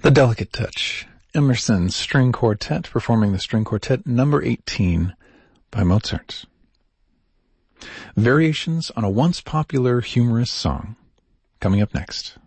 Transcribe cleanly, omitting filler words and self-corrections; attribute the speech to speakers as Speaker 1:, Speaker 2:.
Speaker 1: The Delicate Touch, Emerson String Quartet, performing the String Quartet number 18 by Mozart. Variations on a once popular humorous song, coming up next.